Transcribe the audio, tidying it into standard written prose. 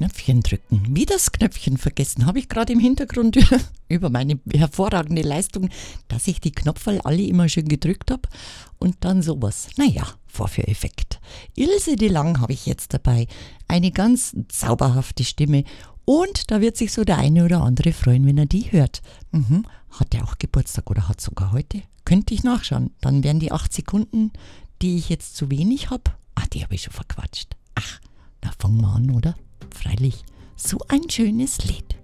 Knöpfchen drücken. Wie das Knöpfchen vergessen, habe ich gerade im Hintergrund über meine hervorragende Leistung, dass ich die Knopferl alle immer schön gedrückt habe und dann sowas. Naja, Vorführeffekt. Ilse de Lang habe ich jetzt dabei. Eine ganz zauberhafte Stimme und da wird sich so der eine oder andere freuen, wenn er die hört. Hat er auch Geburtstag oder hat sogar heute? Könnte ich nachschauen. Dann wären die 8 Sekunden, die ich jetzt zu wenig habe. Die habe ich schon verquatscht. Ach, na fangen wir an, oder? Freilich, so ein schönes Lied.